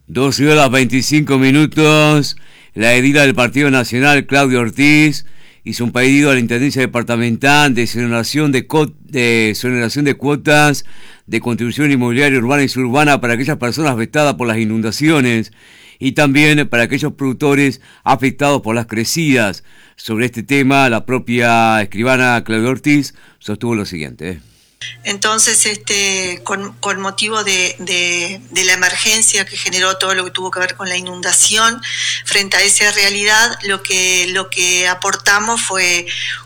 12 horas 25 minutos. La edila del Partido Nacional, Claudia Ortiz, hizo un pedido a la Intendencia Departamental de exoneración de cuotas de contribución inmobiliaria urbana y suburbana para aquellas personas afectadas por las inundaciones y también para aquellos productores afectados por las crecidas. Sobre este tema, la propia escribana Claudia Ortiz sostuvo lo siguiente. Entonces, con motivo de la emergencia que generó todo lo que tuvo que ver con la inundación, frente a esa realidad, lo que aportamos fue